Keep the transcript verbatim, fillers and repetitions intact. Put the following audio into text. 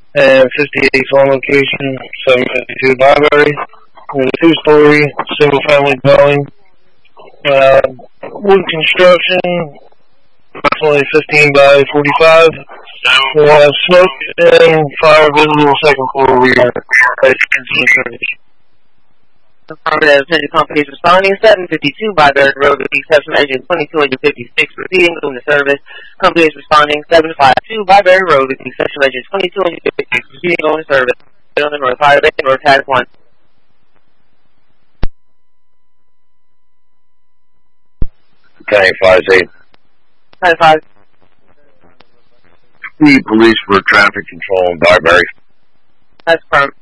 and fifty-eight phone location, seven fifty-two Byberry. With a two-story single-family dwelling. Uh, wood construction, approximately fifteen by forty-five. We'll have smoke and fire visible second floor rear. Affirmative, attention companies responding, seven fifty-two Byberry Road with the exception of engine twenty-two fifty-six proceeding in the service. Companies responding, seven fifty-two Byberry Road with the exception of engine twenty-two fifty-six proceeding on the service. On the north, fire base, north, task one. Okay, five eight. Five five. The police for traffic control in Byberry. That's firm.